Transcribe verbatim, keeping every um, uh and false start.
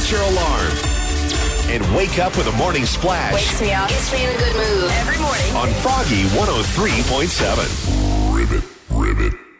Set your alarm. And wake up with a morning splash. Wakes me up. Gets me in a good mood. Every morning. On Froggy one oh three point seven. Ribbit, ribbit.